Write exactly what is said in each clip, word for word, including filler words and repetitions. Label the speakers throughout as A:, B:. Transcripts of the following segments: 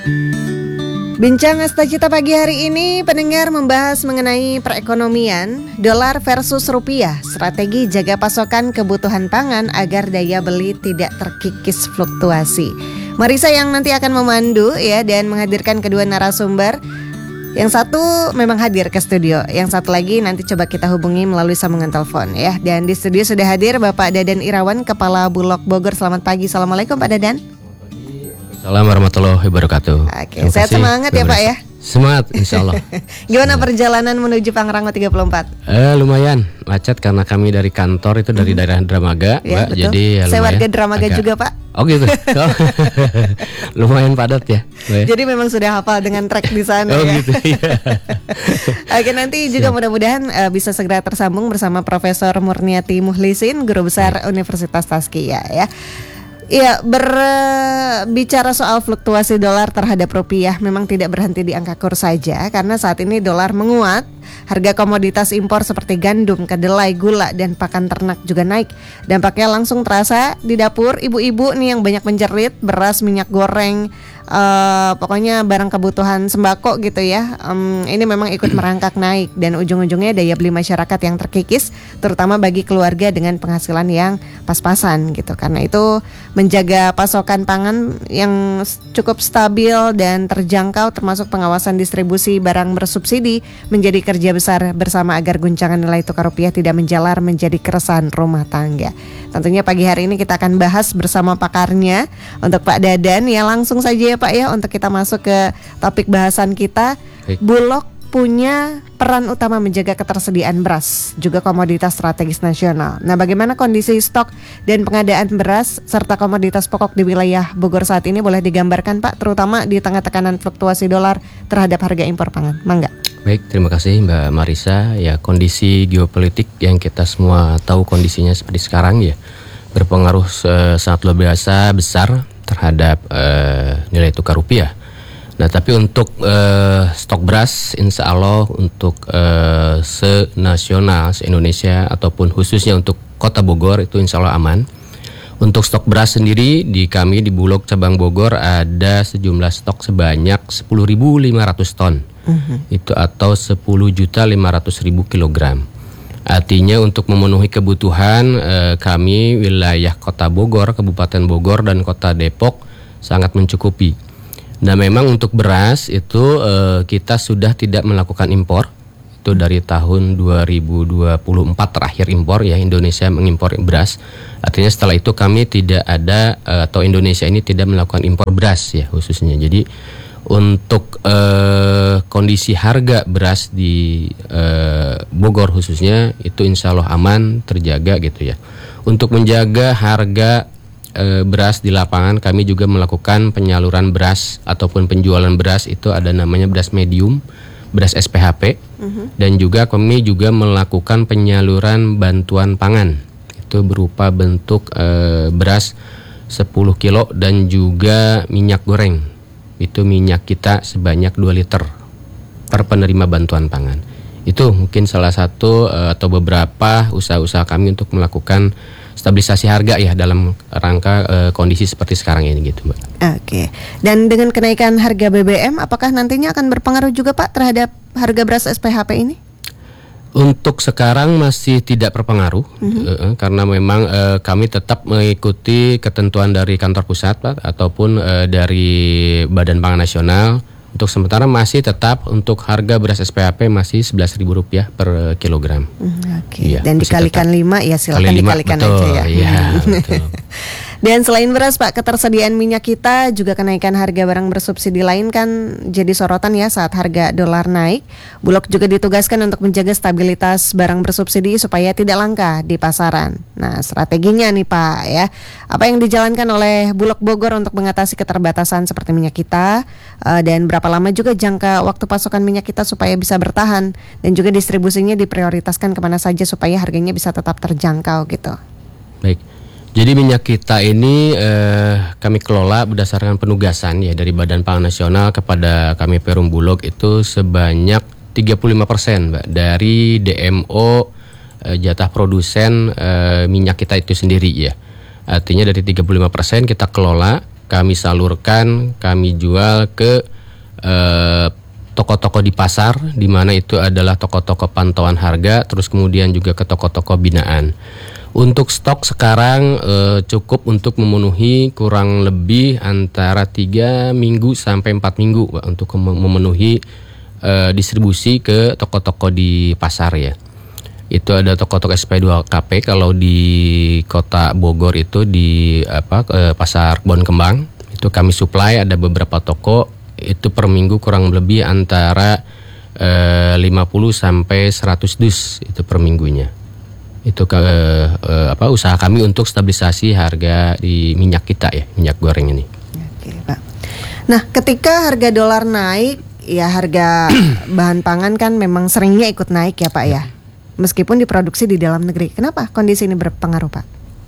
A: Bincang Asta Cita pagi hari ini, pendengar membahas mengenai perekonomian, dolar versus rupiah, strategi jaga pasokan kebutuhan pangan agar daya beli tidak terkikis fluktuasi. Marisa yang nanti akan memandu ya dan menghadirkan kedua narasumber. Yang satu memang hadir ke studio, yang satu lagi nanti coba kita hubungi melalui sambungan telepon ya. Dan di studio sudah hadir Bapak Dadan Irawan, Kepala Bulog Bogor. Selamat pagi, Assalamualaikum Pak Dadan.
B: Assalamualaikum warahmatullahi wabarakatuh.
A: Oke, sehat semangat ya Pak ya.
B: Semangat, insya Allah.
A: Gimana perjalanan menuju Pangrango tiga puluh empat?
B: Eh, lumayan macet karena kami dari kantor itu dari hmm. daerah Dramaga,
A: ya,
B: Mbak. Jadi ya,
A: saya warga Dramaga agak... juga Pak.
B: Oh gitu. Oh. Lumayan padat ya. Mbak.
A: Jadi memang sudah hafal dengan trek di sana
B: oh,
A: ya.
B: Gitu, iya.
A: Oke, nanti juga mudah-mudahan uh, bisa segera tersambung bersama Profesor Murniati Muhlisin, Guru Besar Universitas Tazkiyah ya. Iya, berbicara soal fluktuasi dolar terhadap rupiah memang tidak berhenti di angka kurs saja, karena saat ini dolar menguat, harga komoditas impor seperti gandum, kedelai, gula, dan pakan ternak juga naik. Dampaknya langsung terasa di dapur ibu-ibu nih yang banyak menjerit, beras, minyak goreng, uh, pokoknya barang kebutuhan sembako gitu ya. Um, ini memang ikut merangkak naik dan ujung-ujungnya daya beli masyarakat yang terkikis, terutama bagi keluarga dengan penghasilan yang pas-pasan gitu. Karena itu menjaga pasokan pangan yang cukup stabil dan terjangkau termasuk pengawasan distribusi barang bersubsidi menjadi kerja besar bersama agar guncangan nilai tukar rupiah tidak menjalar menjadi keresahan rumah tangga. Tentunya pagi hari ini kita akan bahas bersama pakarnya. Untuk Pak Dadan ya, langsung saja ya Pak ya untuk kita masuk ke topik bahasan kita. Baik. Bulog punya peran utama menjaga ketersediaan beras, juga komoditas strategis nasional. Nah, bagaimana kondisi stok dan pengadaan beras serta komoditas pokok di wilayah Bogor saat ini boleh digambarkan Pak, terutama di tengah tekanan fluktuasi dolar terhadap harga impor pangan? Mangga.
B: Baik, terima kasih Mbak Marisa. Ya, kondisi geopolitik yang kita semua tahu kondisinya seperti sekarang ya, berpengaruh uh, sangat luar biasa besar terhadap uh, nilai tukar rupiah. Nah, tapi untuk uh, stok beras, insya Allah untuk uh, se-nasional, se-Indonesia ataupun khususnya untuk Kota Bogor itu insya Allah aman. Untuk stok beras sendiri di kami di Bulog Cabang Bogor ada sejumlah stok sebanyak sepuluh ribu lima ratus ton, uh-huh. itu atau sepuluh juta lima ratus ribu kilogram. Artinya untuk memenuhi kebutuhan uh, kami wilayah Kota Bogor, Kabupaten Bogor dan Kota Depok sangat mencukupi. Nah, memang untuk beras itu uh, kita sudah tidak melakukan impor. Itu dari tahun dua ribu dua puluh empat terakhir impor ya, Indonesia mengimpor beras. Artinya setelah itu kami tidak ada uh, atau Indonesia ini tidak melakukan impor beras ya khususnya. Jadi untuk uh, kondisi harga beras di uh, Bogor khususnya itu insya Allah aman, terjaga gitu ya. Untuk menjaga harga E, beras di lapangan kami juga melakukan penyaluran beras ataupun penjualan beras, itu ada namanya beras medium, beras S P H P, uh-huh. dan juga kami juga melakukan penyaluran bantuan pangan, itu berupa bentuk e, beras sepuluh kilo dan juga minyak goreng, itu minyak kita sebanyak dua liter per penerima bantuan pangan. Itu mungkin salah satu e, atau beberapa usaha-usaha kami untuk melakukan stabilisasi harga ya dalam rangka e, kondisi seperti sekarang ini gitu Mbak.
A: Oke. Dan dengan kenaikan harga B B M apakah nantinya akan berpengaruh juga Pak terhadap harga beras S P H P ini?
B: Untuk sekarang masih tidak berpengaruh, mm-hmm. e, karena memang e, kami tetap mengikuti ketentuan dari kantor pusat Pak, ataupun e, dari Badan Pangan Nasional. Untuk sementara masih tetap untuk harga beras S P H P masih sebelas ribu rupiah per kilogram.
A: Mm, Oke. Okay. Ya, dan dikalikan lima ya silakan Kali lima, dikalikan
B: betul,
A: aja ya.
B: Iya, betul.
A: Dan selain beras Pak, ketersediaan minyak kita juga kenaikan harga barang bersubsidi lain kan jadi sorotan ya saat harga dolar naik. Bulog juga ditugaskan untuk menjaga stabilitas barang bersubsidi supaya tidak langka di pasaran. Nah, strateginya nih Pak ya, apa yang dijalankan oleh Bulog Bogor untuk mengatasi keterbatasan seperti minyak kita, uh, dan berapa lama juga jangka waktu pasokan minyak kita supaya bisa bertahan, dan juga distribusinya diprioritaskan kemana saja supaya harganya bisa tetap terjangkau gitu.
B: Baik. Jadi minyak kita ini eh, kami kelola berdasarkan penugasan ya dari Badan Pangan Nasional kepada kami Perum Bulog itu sebanyak tiga puluh lima persen Mbak dari D M O eh, jatah produsen eh, minyak kita itu sendiri ya. Artinya dari tiga puluh lima persen kita kelola, kami salurkan, kami jual ke eh, toko-toko di pasar, di mana itu adalah toko-toko pantauan harga, terus kemudian juga ke toko-toko binaan. Untuk stok sekarang eh, cukup untuk memenuhi kurang lebih antara tiga minggu sampai empat minggu Pak, untuk memenuhi eh, distribusi ke toko-toko di pasar ya. Itu ada toko-toko S P dua K P kalau di Kota Bogor itu di apa eh, Pasar Kebon Kembang. Itu kami supply ada beberapa toko, itu per minggu kurang lebih antara eh, lima puluh sampai seratus dus itu per minggunya. Itu ke eh, apa usaha kami untuk stabilisasi harga di minyak kita ya, minyak goreng ini.
A: Oke, Pak. Nah, ketika harga dolar naik, ya harga bahan pangan kan memang seringnya ikut naik ya, Pak ya. Meskipun diproduksi di dalam negeri. Kenapa kondisi ini berpengaruh, Pak?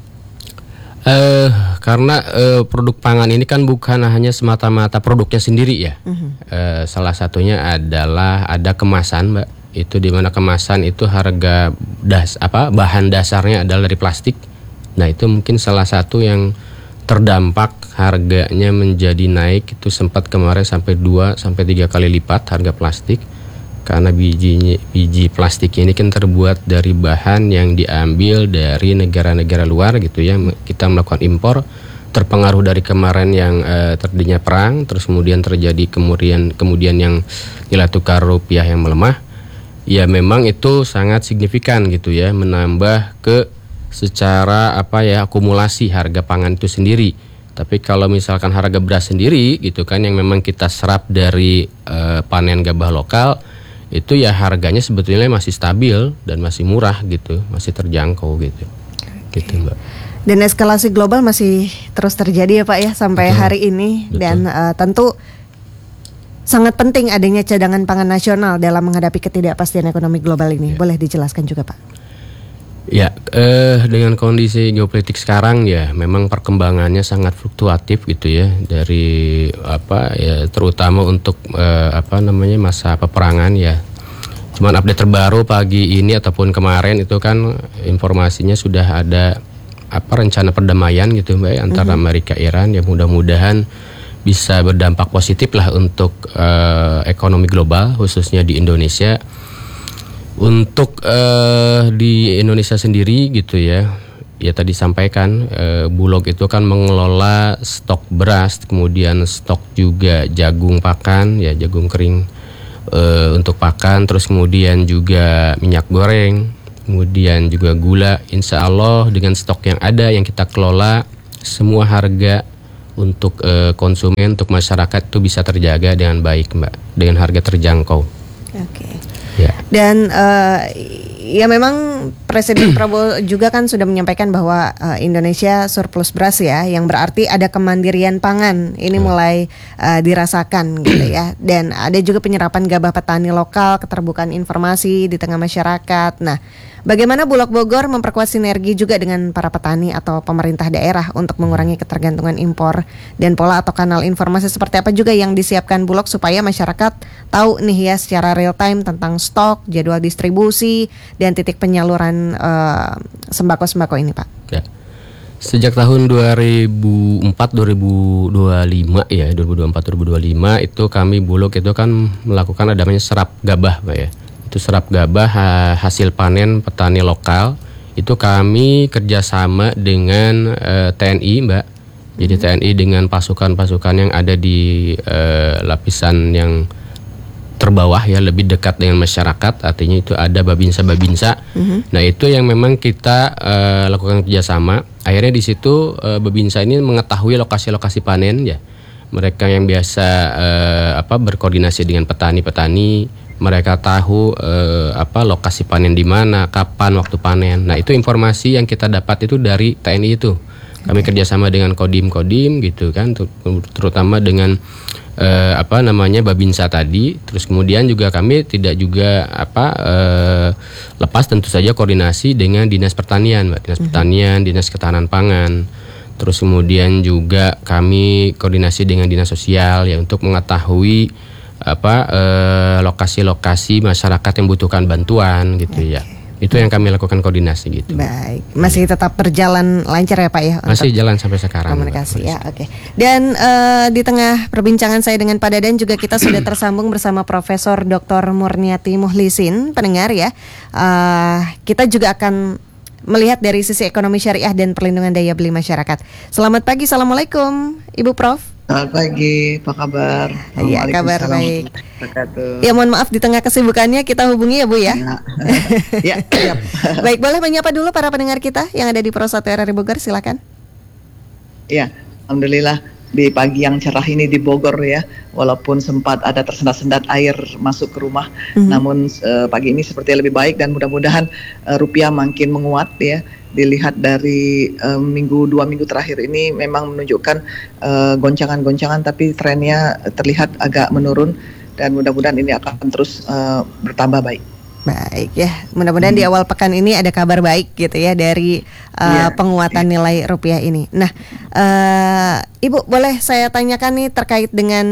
B: Eh, karena eh, produk pangan ini kan bukan hanya semata-mata produknya sendiri ya. Uh-huh. Eh, salah satunya adalah ada kemasan, Mbak. Itu di mana kemasan itu harga das apa bahan dasarnya adalah dari plastik. Nah, itu mungkin salah satu yang terdampak harganya menjadi naik, itu sempat kemarin sampai dua sampai tiga kali lipat harga plastik. Karena bijinya, biji plastik ini kan terbuat dari bahan yang diambil dari negara-negara luar gitu ya. Kita melakukan impor, terpengaruh dari kemarin yang eh, terjadinya perang, terus kemudian terjadi kemudian kemudian yang nilai tukar rupiah yang melemah. Ya memang itu sangat signifikan gitu ya, menambah ke secara apa ya akumulasi harga pangan itu sendiri. Tapi kalau misalkan harga beras sendiri gitu kan yang memang kita serap dari eh, panen gabah lokal, itu ya harganya sebetulnya masih stabil dan masih murah gitu, masih terjangkau gitu. Oke. Gitu Mbak.
A: Dan eskalasi global masih terus terjadi ya Pak ya sampai Betul. hari ini. Betul. Dan uh, tentu sangat penting adanya cadangan pangan nasional dalam menghadapi ketidakpastian ekonomi global ini. Ya. Boleh dijelaskan juga Pak?
B: Ya, eh, dengan kondisi geopolitik sekarang ya memang perkembangannya sangat fluktuatif gitu ya, dari apa ya terutama untuk eh, apa namanya masa peperangan ya. Cuman update terbaru pagi ini ataupun kemarin itu kan informasinya sudah ada apa rencana perdamaian gitu Mbak antara uh-huh. Amerika Iran, ya mudah-mudahan bisa berdampak positif lah untuk eh, ekonomi global khususnya di Indonesia. Untuk uh, di Indonesia sendiri gitu ya, ya tadi sampaikan uh, Bulog itu kan mengelola stok beras, kemudian stok juga jagung pakan, ya jagung kering uh, untuk pakan, terus kemudian juga minyak goreng, kemudian juga gula. Insya Allah dengan stok yang ada yang kita kelola, semua harga untuk uh, konsumen, untuk masyarakat itu bisa terjaga dengan baik Mbak, dengan harga terjangkau.
A: Oke. Okay.
B: Ya.
A: Dan uh, ya memang Presiden Prabowo juga kan sudah menyampaikan bahwa uh, Indonesia surplus beras ya, yang berarti ada kemandirian pangan ini hmm. mulai uh, dirasakan gitu ya. Dan ada juga penyerapan gabah petani lokal, keterbukaan informasi di tengah masyarakat. Nah, bagaimana Bulog Bogor memperkuat sinergi juga dengan para petani atau pemerintah daerah untuk mengurangi ketergantungan impor, dan pola atau kanal informasi seperti apa juga yang disiapkan Bulog supaya masyarakat tahu nih ya secara real time tentang stok, jadwal distribusi, dan titik penyaluran uh, sembako-sembako ini Pak?
B: Ya. Sejak tahun dua ribu empat dua ribu dua puluh lima ya, dua ribu dua puluh empat dua ribu dua puluh lima itu kami Bulog itu kan melakukan ada namanya serap gabah Pak ya. Itu serap gabah hasil panen petani lokal, itu kami kerjasama dengan uh, T N I Mbak. Jadi T N I dengan pasukan-pasukan yang ada di uh, lapisan yang terbawah ya, lebih dekat dengan masyarakat, artinya itu ada babinsa-babinsa. Mm-hmm. Nah itu yang memang kita uh, lakukan kerjasama. Akhirnya di situ uh, babinsa ini mengetahui lokasi-lokasi panen ya. Mereka yang biasa uh, apa berkoordinasi dengan petani-petani, mereka tahu eh, apa lokasi panen di mana, kapan waktu panen. Nah itu informasi yang kita dapat itu dari T N I itu. Kami okay. kerjasama dengan kodim-kodim gitu kan, terutama dengan eh, apa namanya babinsa tadi. Terus kemudian juga kami tidak juga apa eh, lepas tentu saja koordinasi dengan dinas pertanian, Mbak. Dinas mm-hmm. pertanian, dinas ketahanan pangan. Terus kemudian juga kami koordinasi dengan dinas sosial ya untuk mengetahui apa eh, lokasi-lokasi masyarakat yang membutuhkan bantuan gitu okay. ya. Itu yang kami lakukan koordinasi gitu.
A: Baik, masih tetap berjalan lancar ya Pak ya?
B: Masih jalan sampai sekarang.
A: Komunikasi ya, oke. Okay. Dan uh, di tengah perbincangan saya dengan Pak Dadan juga kita sudah tersambung bersama Profesor Doktor Murniati Muhlisin, pendengar ya. Uh, kita juga akan melihat dari sisi ekonomi syariah dan perlindungan daya beli masyarakat. Selamat pagi, assalamualaikum, Ibu Prof.
C: Selamat pagi, apa kabar?
A: Iya, kabar baik. Ya, mohon maaf di tengah kesibukannya kita hubungi ya Bu ya.
C: Ya, ya.
A: Baik, boleh menyapa dulu para pendengar kita yang ada di Pro satu R R I Bogor, silakan.
C: Ya, alhamdulillah di pagi yang cerah ini di Bogor ya, walaupun sempat ada tersendat-sendat air masuk ke rumah, mm-hmm. namun uh, pagi ini seperti lebih baik dan mudah-mudahan uh, rupiah makin menguat ya. Dilihat dari uh, minggu dua minggu terakhir ini memang menunjukkan uh, goncangan-goncangan, tapi trennya terlihat agak menurun dan mudah-mudahan ini akan terus uh, bertambah baik.
A: Baik ya, mudah-mudahan hmm. di awal pekan ini ada kabar baik gitu ya dari uh, yeah. penguatan nilai rupiah ini. Nah, uh, Ibu boleh saya tanyakan nih terkait dengan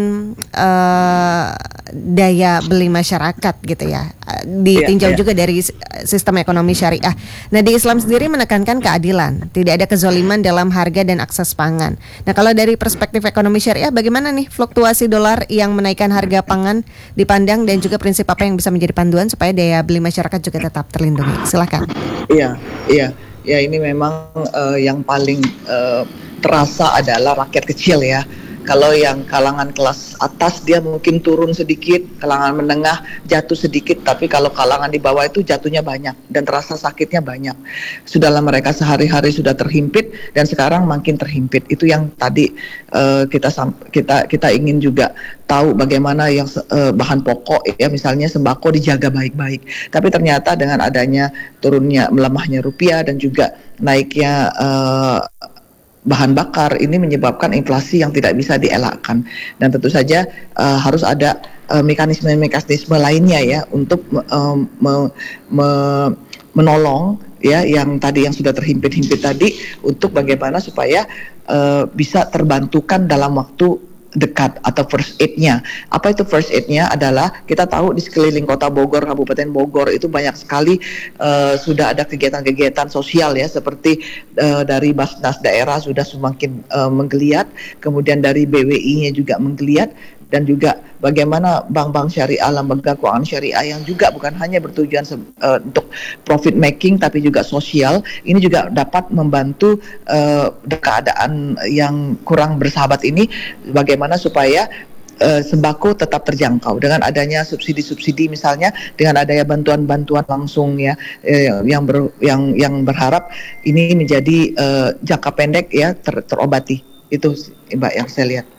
A: uh, daya beli masyarakat gitu ya, ditinjau yeah, yeah. juga dari sistem ekonomi syariah. Nah, di Islam sendiri menekankan keadilan, tidak ada kezaliman dalam harga dan akses pangan. Nah, kalau dari perspektif ekonomi syariah, bagaimana nih fluktuasi dolar yang menaikkan harga pangan dipandang dan juga prinsip apa yang bisa menjadi panduan supaya daya beli masyarakat juga tetap terlindungi? Silakan.
C: Iya, iya, ya ini memang uh, yang paling uh, terasa adalah rakyat kecil ya. Kalau yang kalangan kelas atas dia mungkin turun sedikit, kalangan menengah jatuh sedikit, tapi kalau kalangan di bawah itu jatuhnya banyak dan terasa sakitnya banyak. Sudahlah mereka sehari-hari sudah terhimpit dan sekarang makin terhimpit. Itu yang tadi uh, kita kita kita ingin juga tahu bagaimana yang uh, bahan pokok ya, misalnya sembako dijaga baik-baik. Tapi ternyata dengan adanya turunnya melemahnya rupiah dan juga naiknya uh, bahan bakar ini menyebabkan inflasi yang tidak bisa dielakkan, dan tentu saja uh, harus ada uh, mekanisme-mekanisme lainnya ya untuk uh, me, me, menolong ya yang tadi yang sudah terhimpit-himpit tadi, untuk bagaimana supaya uh, bisa terbantukan dalam waktu dekat atau first aid-nya. Apa itu first aid-nya? Adalah kita tahu di sekeliling kota Bogor, Kabupaten Bogor itu banyak sekali uh, sudah ada kegiatan-kegiatan sosial ya, seperti uh, dari Basnas daerah sudah semakin uh, menggeliat, kemudian dari B W I-nya juga menggeliat, dan juga bagaimana bank-bank syariah, lembaga keuangan syariah yang juga bukan hanya bertujuan uh, untuk profit making tapi juga sosial, ini juga dapat membantu uh, keadaan yang kurang bersahabat ini, bagaimana supaya uh, sembako tetap terjangkau dengan adanya subsidi-subsidi, misalnya dengan adanya bantuan-bantuan langsung ya, eh, yang ber, yang yang berharap ini menjadi uh, jangka pendek ya ter, terobati. Itu Mbak yang saya lihat.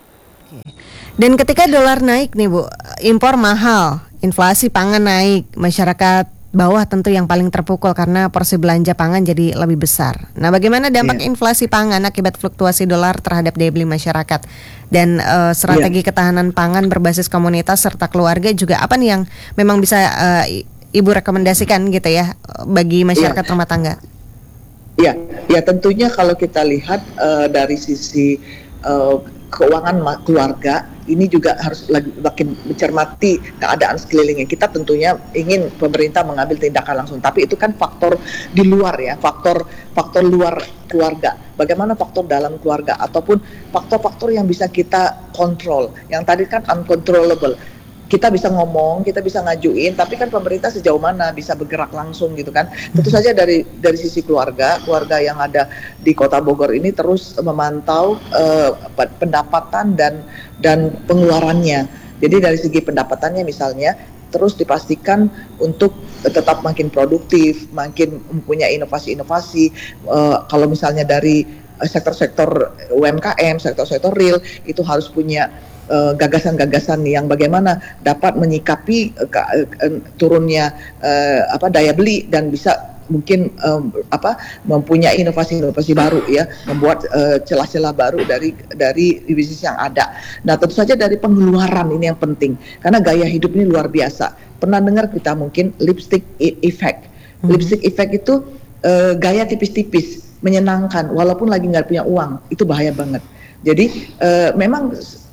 A: Dan ketika dolar naik nih Bu, impor mahal, inflasi pangan naik, masyarakat bawah tentu yang paling terpukul karena porsi belanja pangan jadi lebih besar. Nah, bagaimana dampak yeah. inflasi pangan akibat fluktuasi dolar terhadap daya beli masyarakat? Dan uh, strategi yeah. ketahanan pangan berbasis komunitas serta keluarga juga apa nih yang memang bisa uh, Ibu rekomendasikan gitu ya bagi masyarakat yeah. rumah tangga?
C: Ya, ya tentunya kalau kita lihat uh, dari sisi uh, keuangan keluarga, ini juga harus lagi makin mencermati keadaan sekelilingnya. Kita tentunya ingin pemerintah mengambil tindakan langsung, tapi itu kan faktor di luar ya, faktor faktor luar keluarga. Bagaimana faktor dalam keluarga ataupun faktor-faktor yang bisa kita kontrol. Yang tadi kan uncontrollable. Kita bisa ngomong, kita bisa ngajuin, tapi kan pemerintah sejauh mana bisa bergerak langsung gitu kan. Tentu saja dari dari sisi keluarga, keluarga yang ada di Kota Bogor ini terus memantau uh, pendapatan dan dan pengeluarannya. Jadi dari segi pendapatannya misalnya terus dipastikan untuk tetap makin produktif, makin mempunyai inovasi-inovasi. Uh, kalau misalnya dari sektor-sektor U M K M, sektor-sektor real itu harus punya Uh, gagasan-gagasan yang bagaimana dapat menyikapi uh, uh, uh, turunnya uh, apa daya beli dan bisa mungkin um, apa mempunyai inovasi-inovasi baru ya, membuat uh, celah-celah baru dari dari bisnis yang ada. Nah, tentu saja dari pengeluaran ini yang penting karena gaya hidup ini luar biasa. Pernah dengar kita mungkin lipstick effect. Hmm. Lipstick effect itu uh, gaya tipis-tipis, menyenangkan walaupun lagi nggak punya uang, itu bahaya banget. Jadi uh, memang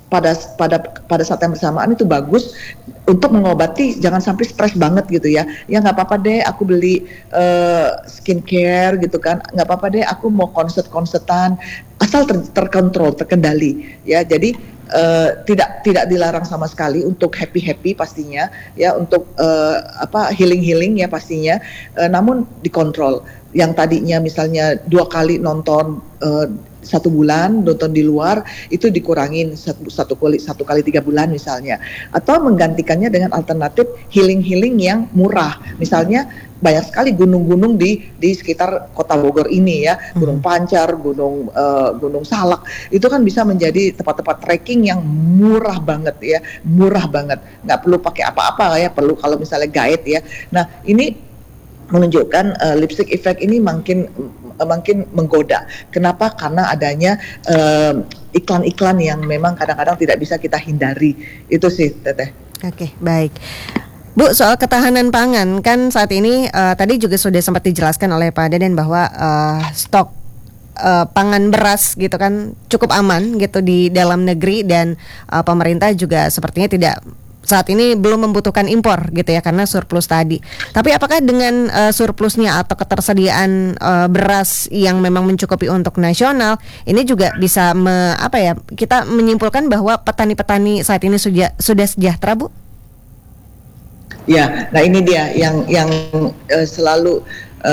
C: pada pada pada saat yang bersamaan itu bagus untuk mengobati, jangan sampai stres banget gitu ya. Ya nggak apa-apa deh aku beli uh, skincare gitu kan, nggak apa-apa deh aku mau konsert-konsertan, asal ter, terkontrol, terkendali ya. Jadi uh, tidak tidak dilarang sama sekali untuk happy-happy pastinya ya, untuk uh, apa healing-healing ya pastinya, uh, namun dikontrol. Yang tadinya misalnya dua kali nonton uh, satu bulan nonton di luar, itu dikurangin satu, satu kali satu kali tiga bulan misalnya, atau menggantikannya dengan alternatif healing healing yang murah. Misalnya banyak sekali gunung-gunung di di sekitar kota Bogor ini ya, Gunung Pancar, Gunung uh, Gunung Salak, itu kan bisa menjadi tempat-tempat trekking yang murah banget ya, murah banget, nggak perlu pakai apa-apa ya, perlu kalau misalnya guide ya. Nah ini menunjukkan uh, lipstick effect ini makin uh, makin menggoda. Kenapa? Karena adanya uh, iklan-iklan yang memang kadang-kadang tidak bisa kita hindari. Itu sih, Teteh.
A: Oke, baik. Bu, soal ketahanan pangan kan saat ini uh, tadi juga sudah sempat dijelaskan oleh Pak Dadan bahwa uh, stok uh, pangan beras gitu kan cukup aman gitu di dalam negeri, dan uh, pemerintah juga sepertinya tidak saat ini belum membutuhkan impor gitu ya karena surplus tadi. Tapi apakah dengan uh, surplusnya atau ketersediaan uh, beras yang memang mencukupi untuk nasional ini juga bisa me, apa ya kita menyimpulkan bahwa petani-petani saat ini sudah sudah sejahtera, Bu?
C: Ya, nah ini dia yang yang uh, selalu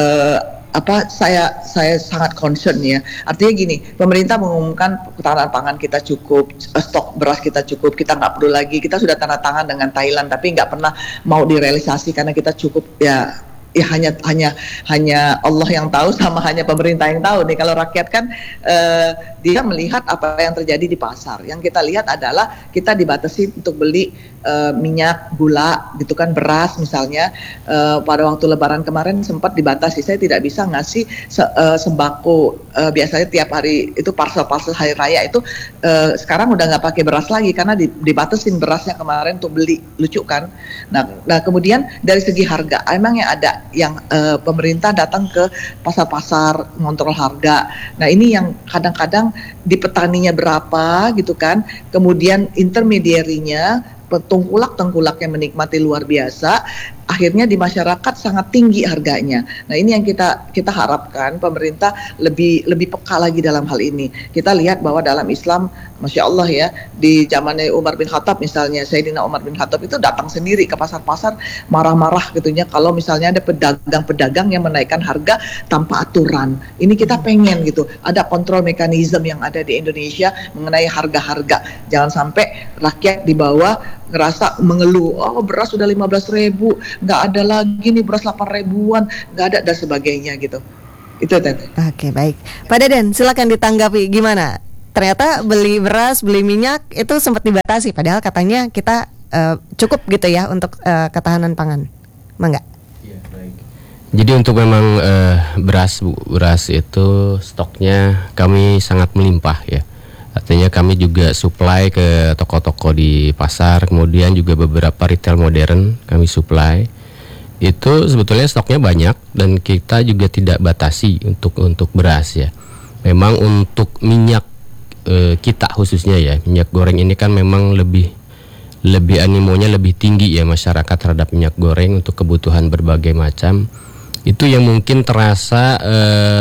C: uh, apa saya saya sangat concern ya. Artinya gini, pemerintah mengumumkan ketahanan pangan kita cukup, stok beras kita cukup, kita nggak perlu lagi, kita sudah tanda tangan dengan Thailand tapi nggak pernah mau direalisasi karena kita cukup ya. Ya hanya hanya hanya Allah yang tahu sama hanya pemerintah yang tahu nih. Kalau rakyat kan uh, dia melihat apa yang terjadi di pasar. Yang kita lihat adalah kita dibatasi untuk beli uh, minyak, gula, gitu kan, beras misalnya. Uh, pada waktu Lebaran kemarin sempat dibatasi. Saya tidak bisa ngasih se, uh, sembako. Uh, biasanya tiap hari itu parcel-parcel hari raya itu uh, sekarang udah nggak pakai beras lagi karena di, dibatasin berasnya kemarin untuk beli. Lucu kan? Nah, nah kemudian dari segi harga, emang yang ada yang uh, pemerintah datang ke pasar-pasar ngontrol harga. Nah ini yang kadang-kadang di petaninya berapa gitu kan, kemudian intermediarinya tengkulak-tengkulak yang menikmati luar biasa, akhirnya di masyarakat sangat tinggi harganya. Nah ini yang kita kita harapkan pemerintah lebih lebih peka lagi dalam hal ini. Kita lihat bahwa dalam Islam, Masya Allah ya, di zamannya Umar bin Khattab misalnya, Sayyidina Umar bin Khattab itu datang sendiri ke pasar-pasar marah-marah gitunya kalau misalnya ada pedagang-pedagang yang menaikkan harga tanpa aturan. Ini kita pengen gitu, ada kontrol mekanisme yang ada di Indonesia mengenai harga-harga. Jangan sampai rakyat di bawah ngerasa mengeluh, oh beras sudah lima belas ribu, nggak ada lagi nih beras delapan ribuan, nggak ada dan sebagainya gitu. Itu Tete.
A: Oke, baik. Pak Dadan, silakan ditanggapi gimana? Ternyata beli beras, beli minyak itu sempat dibatasi, padahal katanya kita uh, cukup gitu ya untuk uh, ketahanan pangan. Mangga?
B: Iya, baik. Jadi untuk memang uh, beras beras itu stoknya kami sangat melimpah ya. Artinya kami juga supply ke toko-toko di pasar, kemudian juga beberapa retail modern kami supply. Itu sebetulnya stoknya banyak dan kita juga tidak batasi untuk untuk beras ya. Memang untuk minyak e, kita khususnya ya, minyak goreng ini kan memang lebih lebih animonya lebih tinggi ya masyarakat terhadap minyak goreng untuk kebutuhan berbagai macam. Itu yang mungkin terasa e,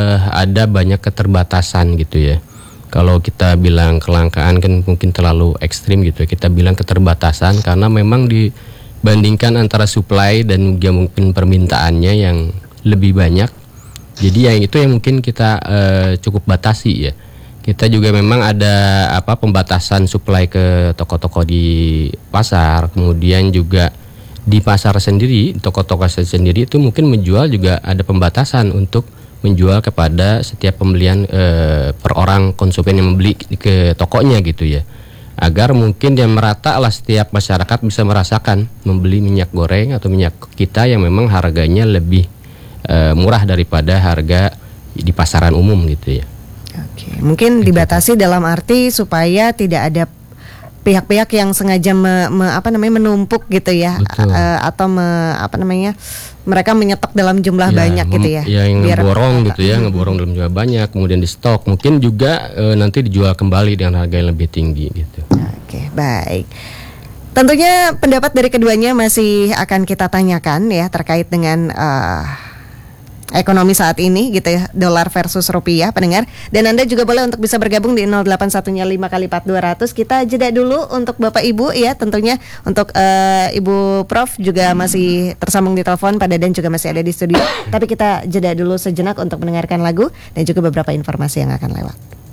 B: ada banyak keterbatasan gitu ya. Kalau kita bilang kelangkaan kan mungkin terlalu ekstrim gitu ya. Kita bilang keterbatasan karena memang dibandingkan antara supply dan juga mungkin permintaannya yang lebih banyak. Jadi yang itu yang mungkin kita uh, cukup batasi ya. Kita juga memang ada apa pembatasan supply ke toko-toko di pasar. Kemudian juga di pasar sendiri, toko-toko sendiri itu mungkin menjual juga ada pembatasan untuk menjual kepada setiap pembelian e, per orang konsumen yang membeli ke tokonya gitu ya, agar mungkin dia merata lah setiap masyarakat bisa merasakan membeli minyak goreng atau minyak kita yang memang harganya lebih e, murah daripada harga di pasaran umum gitu ya.
A: Oke, mungkin dibatasi dalam arti supaya tidak ada pihak-pihak yang sengaja me, me, apa namanya menumpuk gitu ya, uh, atau me, apa namanya mereka menyetok dalam jumlah ya, banyak gitu ya.
B: Ya yang biar ngeborong gitu ya, ngeborong dalam jumlah banyak, kemudian di stok, mungkin juga uh, nanti dijual kembali dengan harga yang lebih tinggi gitu.
A: Oke, baik. Tentunya pendapat dari keduanya masih akan kita tanyakan ya terkait dengan uh, ekonomi saat ini gitu ya, dolar versus rupiah pendengar. Dan Anda juga boleh untuk bisa bergabung di nol delapan satu nya lima kali empat dua ratus. Kita jeda dulu untuk Bapak Ibu ya, tentunya untuk uh, Ibu Prof juga masih tersambung di telepon, Pak Dadan juga masih ada di studio. Tapi kita jeda dulu sejenak untuk mendengarkan lagu dan juga beberapa informasi yang akan lewat.